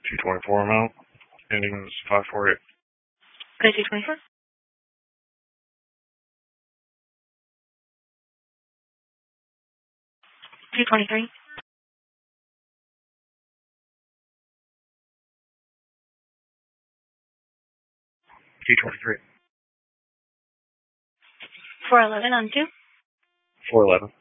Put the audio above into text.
224 amount, endings 548. Okay, 224. 223. 223. 411 on 2. 411.